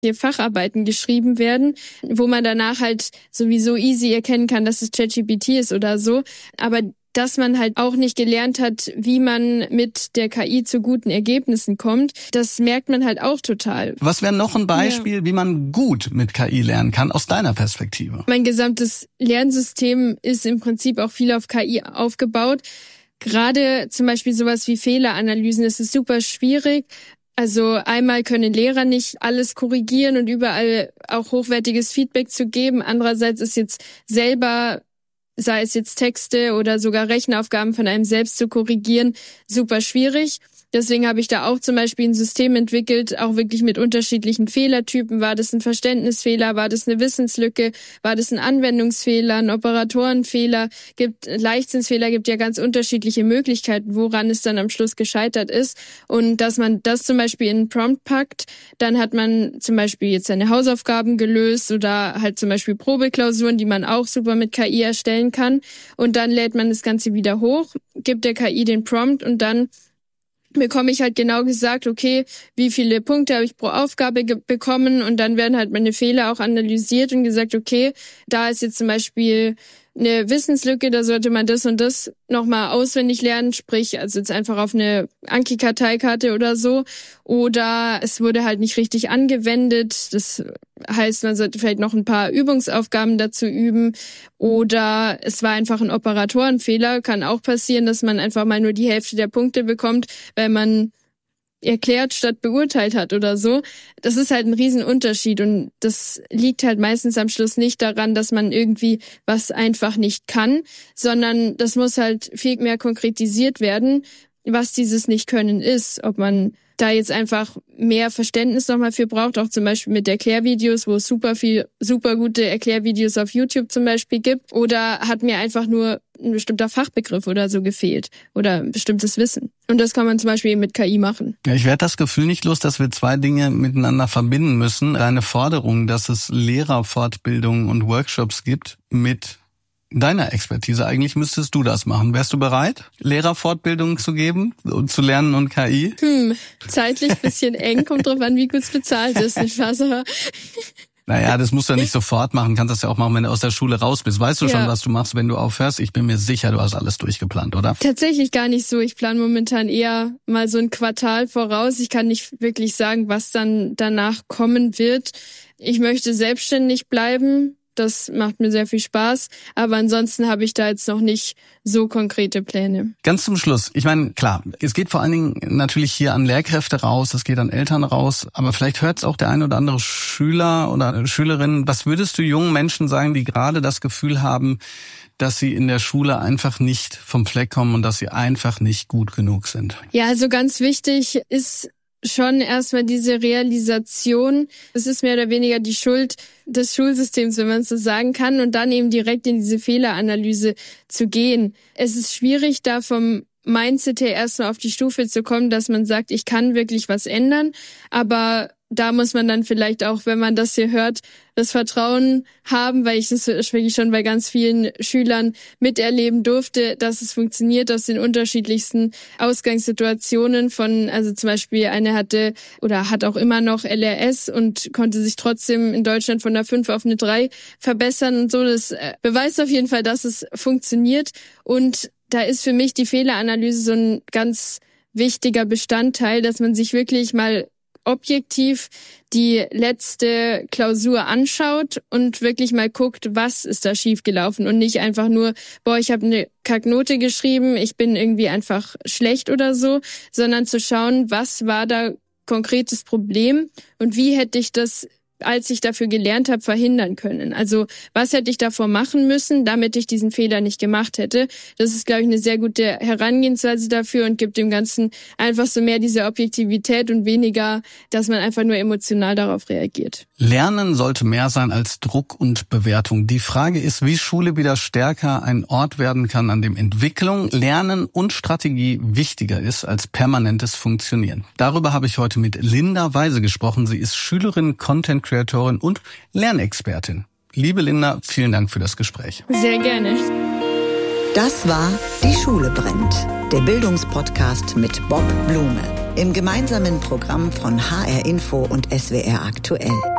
hier Facharbeiten geschrieben werden, wo man danach halt sowieso easy erkennen kann, dass es ChatGPT ist oder so. Aber dass man halt auch nicht gelernt hat, wie man mit der KI zu guten Ergebnissen kommt, das merkt man halt auch total. Was wäre noch ein Beispiel, wie man gut mit KI lernen kann, aus deiner Perspektive? Mein gesamtes Lernsystem ist im Prinzip auch viel auf KI aufgebaut. Gerade zum Beispiel sowas wie Fehleranalysen, das ist super schwierig. Also einmal können Lehrer nicht alles korrigieren und überall auch hochwertiges Feedback zu geben. Andererseits ist jetzt selber, sei es jetzt Texte oder sogar Rechenaufgaben von einem selbst zu korrigieren, super schwierig. Deswegen habe ich da auch zum Beispiel ein System entwickelt, auch wirklich mit unterschiedlichen Fehlertypen. War das ein Verständnisfehler? War das eine Wissenslücke? War das ein Anwendungsfehler, ein Operatorenfehler? Leichtsinnsfehler gibt ja ganz unterschiedliche Möglichkeiten, woran es dann am Schluss gescheitert ist. Und dass man das zum Beispiel in einen Prompt packt, dann hat man zum Beispiel jetzt seine Hausaufgaben gelöst oder halt zum Beispiel Probeklausuren, die man auch super mit KI erstellen kann. Und dann lädt man das Ganze wieder hoch, gibt der KI den Prompt und dann bekomme ich halt genau gesagt, okay, wie viele Punkte habe ich pro Aufgabe bekommen und dann werden halt meine Fehler auch analysiert und gesagt, okay, da ist jetzt zum Beispiel eine Wissenslücke, da sollte man das und das nochmal auswendig lernen, sprich, also jetzt einfach auf eine Anki-Karteikarte oder so, oder es wurde halt nicht richtig angewendet, das heißt, man sollte vielleicht noch ein paar Übungsaufgaben dazu üben, oder es war einfach ein Operatorenfehler, kann auch passieren, dass man einfach mal nur die Hälfte der Punkte bekommt, weil man erklärt statt beurteilt hat oder so. Das ist halt ein Riesenunterschied und das liegt halt meistens am Schluss nicht daran, dass man irgendwie was einfach nicht kann, sondern das muss halt viel mehr konkretisiert werden, was dieses Nicht-Können ist, ob man da jetzt einfach mehr Verständnis nochmal für braucht, auch zum Beispiel mit Erklärvideos, wo es super gute Erklärvideos auf YouTube zum Beispiel gibt, oder hat mir einfach nur ein bestimmter Fachbegriff oder so gefehlt oder ein bestimmtes Wissen. Und das kann man zum Beispiel mit KI machen. Ja, ich werde das Gefühl nicht los, dass wir zwei Dinge miteinander verbinden müssen. Deine Forderung, dass es Lehrerfortbildungen und Workshops gibt mit deiner Expertise. Eigentlich müsstest du das machen. Wärst du bereit, Lehrerfortbildungen zu geben und zu lernen und KI? Zeitlich bisschen eng, kommt drauf an, wie gut es bezahlt ist. Naja, das musst du ja nicht sofort machen. Kannst das ja auch machen, wenn du aus der Schule raus bist. Weißt du schon, was du machst, wenn du aufhörst? Ich bin mir sicher, du hast alles durchgeplant, oder? Tatsächlich gar nicht so. Ich plane momentan eher mal so ein Quartal voraus. Ich kann nicht wirklich sagen, was dann danach kommen wird. Ich möchte selbstständig bleiben. Das macht mir sehr viel Spaß, aber ansonsten habe ich da jetzt noch nicht so konkrete Pläne. Ganz zum Schluss, ich meine, klar, es geht vor allen Dingen natürlich hier an Lehrkräfte raus, es geht an Eltern raus, aber vielleicht hört es auch der ein oder andere Schüler oder Schülerin. Was würdest du jungen Menschen sagen, die gerade das Gefühl haben, dass sie in der Schule einfach nicht vom Fleck kommen und dass sie einfach nicht gut genug sind? Ja, also ganz wichtig ist schon erstmal diese Realisation, es ist mehr oder weniger die Schuld des Schulsystems, wenn man es so sagen kann, und dann eben direkt in diese Fehleranalyse zu gehen. Es ist schwierig, da vom Mindset her erstmal auf die Stufe zu kommen, dass man sagt, ich kann wirklich was ändern, aber da muss man dann vielleicht auch, wenn man das hier hört, das Vertrauen haben, weil ich das wirklich schon bei ganz vielen Schülern miterleben durfte, dass es funktioniert aus den unterschiedlichsten Ausgangssituationen von, also zum Beispiel eine hatte oder hat auch immer noch LRS und konnte sich trotzdem in Deutschland von einer 5 auf eine 3 verbessern und so. Das beweist auf jeden Fall, dass es funktioniert, und da ist für mich die Fehleranalyse so ein ganz wichtiger Bestandteil, dass man sich wirklich mal objektiv die letzte Klausur anschaut und wirklich mal guckt, was ist da schiefgelaufen, und nicht einfach nur, ich habe eine Kacknote geschrieben, ich bin irgendwie einfach schlecht oder so, sondern zu schauen, was war da konkretes Problem und wie hätte ich das, als ich dafür gelernt habe, verhindern können. Also was hätte ich davor machen müssen, damit ich diesen Fehler nicht gemacht hätte. Das ist, glaube ich, eine sehr gute Herangehensweise dafür und gibt dem Ganzen einfach so mehr diese Objektivität und weniger, dass man einfach nur emotional darauf reagiert. Lernen sollte mehr sein als Druck und Bewertung. Die Frage ist, wie Schule wieder stärker ein Ort werden kann, an dem Entwicklung, Lernen und Strategie wichtiger ist als permanentes Funktionieren. Darüber habe ich heute mit Linda Weise gesprochen. Sie ist Schülerin, Content-Creatorin und Lernexpertin. Liebe Linda, vielen Dank für das Gespräch. Sehr gerne. Das war Die Schule brennt, der Bildungspodcast mit Bob Blume im gemeinsamen Programm von HR Info und SWR Aktuell.